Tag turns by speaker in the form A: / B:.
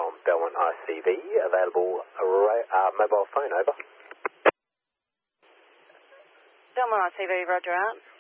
A: from Belmont ICV. Available mobile phone, over.
B: Belmont ICV, roger out.